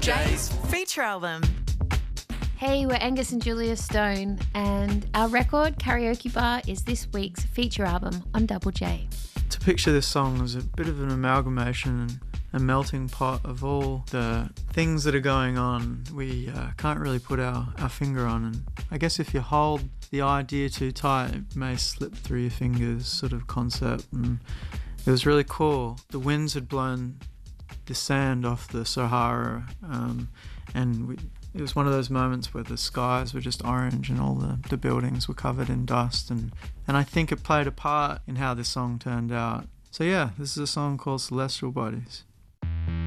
J's feature album. Hey, we're Angus and Julia Stone, and our record, Karaoke Bar, is this week's feature album on Double J. To picture this song as a bit of an amalgamation and a melting pot of all the things that are going on we can't really put our finger on. And I guess if you hold the idea too tight, it may slip through your fingers sort of concept. And it was really cool. The winds had blown the sand off the Sahara, it was one of those moments where the skies were just orange and all the buildings were covered in dust, and I think it played a part in how this song turned out. So yeah, this is a song called Celestial Bodies.